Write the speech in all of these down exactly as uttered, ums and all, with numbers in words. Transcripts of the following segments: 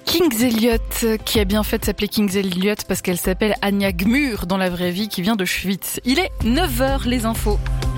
Kings Elliot, qui a bien fait de s'appeler Kings Elliot parce qu'elle s'appelle Anya Gmür dans la vraie vie, qui vient de Schwytz. Il est neuf heures, les infos.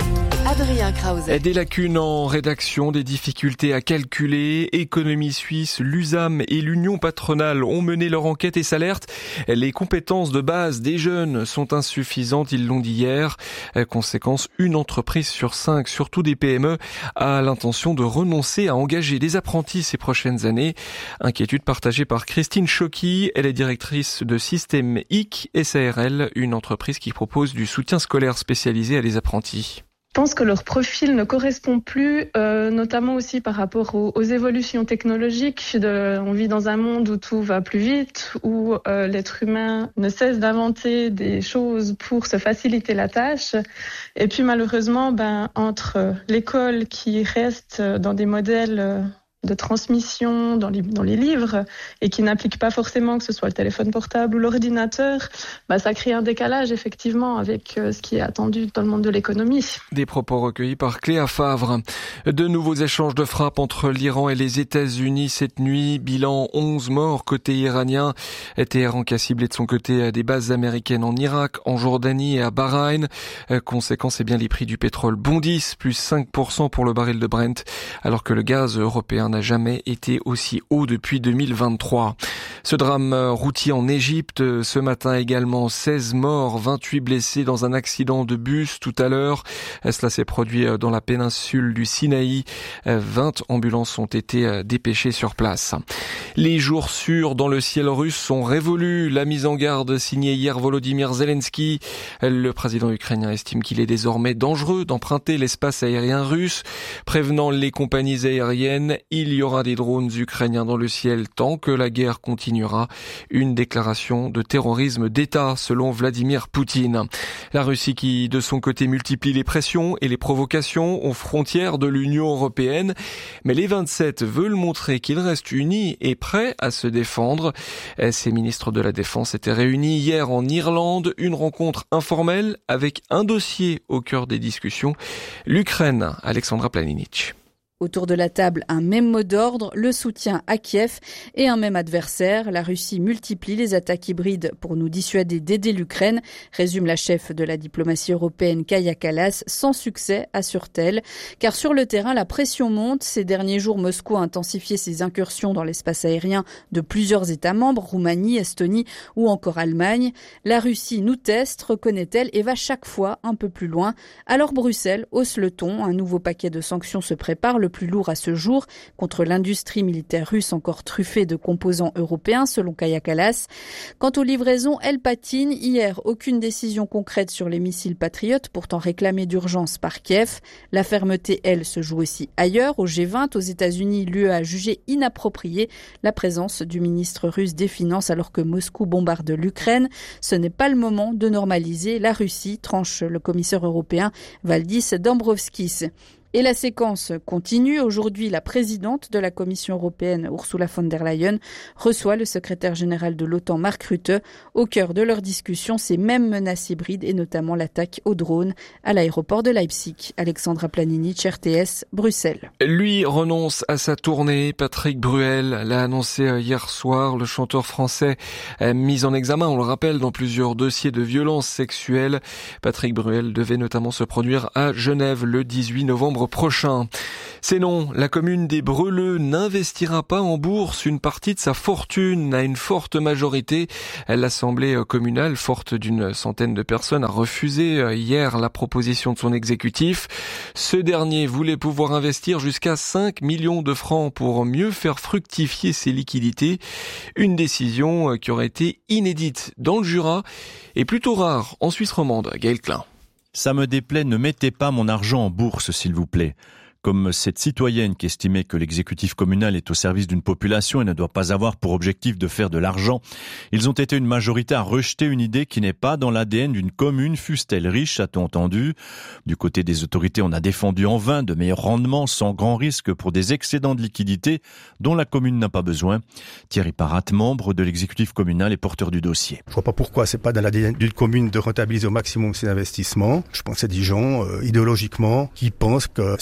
Adrien Krause. Des lacunes en rédaction, des difficultés à calculer. Économie Suisse, l'U S A M et l'Union patronale ont mené leur enquête et s'alertent. Les compétences de base des jeunes sont insuffisantes, ils l'ont dit hier. Conséquence, une entreprise sur cinq, surtout des P M E, a l'intention de renoncer à engager des apprentis ces prochaines années. Inquiétude partagée par Christine Chocky. Elle est directrice de Système I C S A R L, une entreprise qui propose du soutien scolaire spécialisé à des apprentis. Je pense que leur profil ne correspond plus, euh, notamment aussi par rapport aux, aux évolutions technologiques. De, on vit dans un monde où tout va plus vite, où euh, l'être humain ne cesse d'inventer des choses pour se faciliter la tâche. Et puis malheureusement, ben, entre l'école qui reste dans des modèles euh, de transmission dans les, dans les livres et qui n'applique pas forcément que ce soit le téléphone portable ou l'ordinateur, bah ça crée un décalage effectivement avec euh, ce qui est attendu dans le monde de l'économie. Des propos recueillis par Cléa Favre. De nouveaux échanges de frappes entre l'Iran et les États-Unis cette nuit. Bilan onze morts côté iranien. Téhéran qui a ciblé de son côté des bases américaines en Irak, en Jordanie et à Bahreïn. Conséquence, eh bien, les prix du pétrole bondissent, plus cinq pour cent pour le baril de Brent, alors que le gaz européen n'a jamais été aussi haut depuis deux mille vingt-trois. Ce drame routier en Égypte, ce matin également, seize morts, vingt-huit blessés dans un accident de bus tout à l'heure. Cela s'est produit dans la péninsule du Sinaï. vingt ambulances ont été dépêchées sur place. Les jours sûrs dans le ciel russe sont révolus. La mise en garde signée hier Volodymyr Zelensky. Le président ukrainien estime qu'il est désormais dangereux d'emprunter l'espace aérien russe, prévenant les compagnies aériennes. Il y aura des drones ukrainiens dans le ciel tant que la guerre continuera. Une déclaration de terrorisme d'État selon Vladimir Poutine. La Russie qui, de son côté, multiplie les pressions et les provocations aux frontières de l'Union européenne. Mais les vingt-sept veulent montrer qu'ils restent unis et prêts à se défendre. Ces ministres de la Défense étaient réunis hier en Irlande. Une rencontre informelle avec un dossier au cœur des discussions. L'Ukraine, Alexandra Planinic. Autour de la table, un même mot d'ordre, le soutien à Kiev et un même adversaire. La Russie multiplie les attaques hybrides pour nous dissuader d'aider l'Ukraine, résume la chef de la diplomatie européenne Kaja Kallas, sans succès, assure-t-elle. Car sur le terrain, la pression monte. Ces derniers jours, Moscou a intensifié ses incursions dans l'espace aérien de plusieurs États membres, Roumanie, Estonie ou encore Allemagne. La Russie nous teste, reconnaît-elle, et va chaque fois un peu plus loin. Alors Bruxelles hausse le ton, un nouveau paquet de sanctions se prépare, le plus lourd à ce jour, contre l'industrie militaire russe encore truffée de composants européens, selon Kaja Kallas. Quant aux livraisons, elles patinent. Hier, aucune décision concrète sur les missiles patriotes, pourtant réclamés d'urgence par Kiev. La fermeté, elle, se joue aussi ailleurs. Au G vingt, aux États-Unis, l'U E a jugé inappropriée la présence du ministre russe des Finances alors que Moscou bombarde l'Ukraine. Ce n'est pas le moment de normaliser la Russie, tranche le commissaire européen Valdis Dombrovskis. Et la séquence continue. Aujourd'hui, la présidente de la Commission européenne, Ursula von der Leyen, reçoit le secrétaire général de l'OTAN, Mark Rutte. Au cœur de leur discussion, ces mêmes menaces hybrides et notamment l'attaque aux drones à l'aéroport de Leipzig. Alexandra Planinic, R T S, Bruxelles. Lui renonce à sa tournée. Patrick Bruel l'a annoncé hier soir. Le chanteur français mis en examen, on le rappelle, dans plusieurs dossiers de violences sexuelles. Patrick Bruel devait notamment se produire à Genève le dix-huit novembre prochain. C'est non, la commune des Breleux n'investira pas en bourse une partie de sa fortune à une forte majorité. L'Assemblée communale, forte d'une centaine de personnes, a refusé hier la proposition de son exécutif. Ce dernier voulait pouvoir investir jusqu'à cinq millions de francs pour mieux faire fructifier ses liquidités. Une décision qui aurait été inédite dans le Jura et plutôt rare en Suisse romande. Gaël Klein. Ça me déplaît, ne mettez pas mon argent en bourse, s'il vous plaît. Comme cette citoyenne qui estimait que l'exécutif communal est au service d'une population et ne doit pas avoir pour objectif de faire de l'argent, ils ont été une majorité à rejeter une idée qui n'est pas dans l'A D N d'une commune, fût-elle riche, a-t-on entendu. Du côté des autorités, on a défendu en vain de meilleurs rendements sans grand risque pour des excédents de liquidité dont la commune n'a pas besoin. Thierry Parat, membre de l'exécutif communal et porteur du dossier. Je vois pas pourquoi c'est pas dans l'A D N d'une commune de rentabiliser au maximum ses investissements. Je pense que c'est des gens, euh, idéologiquement, qui pensent que c'est pas bien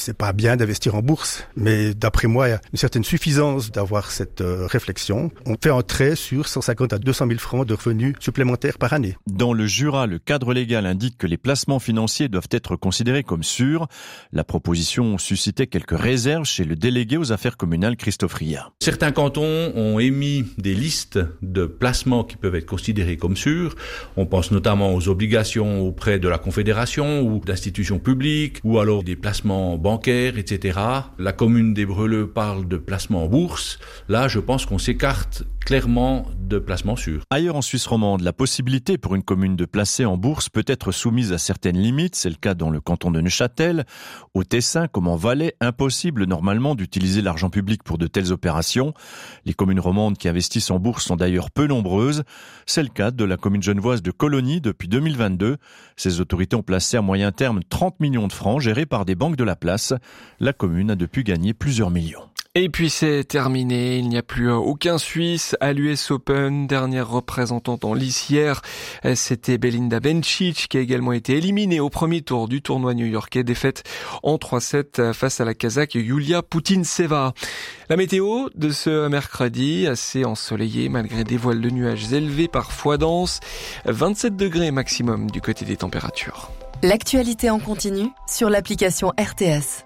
bien d'investir en bourse. Mais d'après moi, il y a une certaine suffisance d'avoir cette euh, réflexion. On fait entrer sur cent cinquante à deux cent mille francs de revenus supplémentaires par année. Dans le Jura, le cadre légal indique que les placements financiers doivent être considérés comme sûrs. La proposition suscitait quelques réserves chez le délégué aux affaires communales Christophe Riat. Certains cantons ont émis des listes de placements qui peuvent être considérés comme sûrs. On pense notamment aux obligations auprès de la Confédération ou d'institutions publiques ou alors des placements bancaires, et cetera. La commune des Breleux parle de placements en bourse. Là, je pense qu'on s'écarte clairement de placements sûrs. Ailleurs en Suisse romande, la possibilité pour une commune de placer en bourse peut être soumise à certaines limites. C'est le cas dans le canton de Neuchâtel. Au Tessin, comme en Valais, impossible normalement d'utiliser l'argent public pour de telles opérations. Les communes romandes qui investissent en bourse sont d'ailleurs peu nombreuses. C'est le cas de la commune genevoise de Colonie depuis deux mille vingt-deux. Ces autorités ont placé à moyen terme trente millions de francs gérés par des banques de la place. La commune a depuis gagné plusieurs millions. Et puis c'est terminé, il n'y a plus aucun Suisse à l'U S Open. Dernière représentante en lice hier, c'était Belinda Bencic qui a également été éliminée au premier tour du tournoi new-yorkais, défaite en trois sept face à la Kazakh Yulia Putintseva. La météo de ce mercredi, assez ensoleillé malgré des voiles de nuages élevés, parfois denses, vingt-sept degrés maximum du côté des températures. L'actualité en continu sur l'application R T S.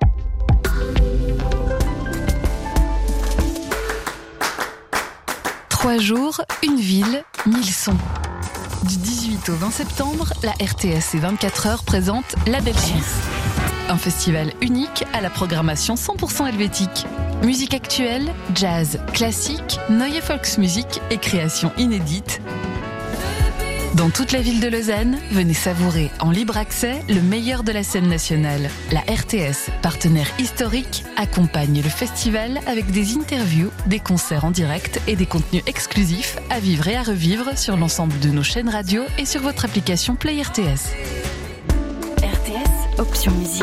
Trois jours, une ville, mille sons. Du dix-huit au vingt septembre, la R T S et vingt-quatre heures présente La Belle Suisse. Un festival unique à la programmation cent pour cent helvétique. Musique actuelle, jazz, classique, Neue Volksmusik et créations inédites. Dans toute la ville de Lausanne, venez savourer en libre accès le meilleur de la scène nationale. La R T S, partenaire historique, accompagne le festival avec des interviews, des concerts en direct et des contenus exclusifs à vivre et à revivre sur l'ensemble de nos chaînes radio et sur votre application Play R T S. R T S, option musique.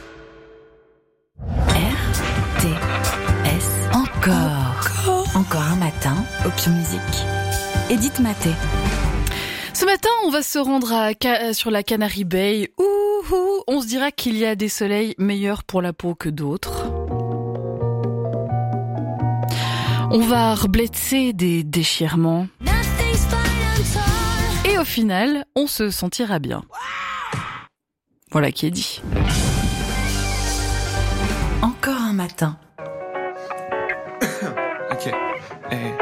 R T S, encore. Encore, encore un matin, option musique. Edith Maté. Ce matin, on va se rendre à, sur la Canary Bay. Ouh, on se dira qu'il y a des soleils meilleurs pour la peau que d'autres. On va reblétser des déchirements. Et au final, on se sentira bien. Voilà qui est dit. Encore un matin. Ok. Et...